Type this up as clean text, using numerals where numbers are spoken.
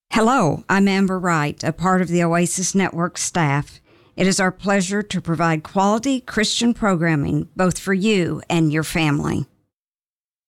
Hello, I'm Amber Wright, a part of the Oasis Network staff. It is our pleasure to provide quality Christian programming both for you and your family.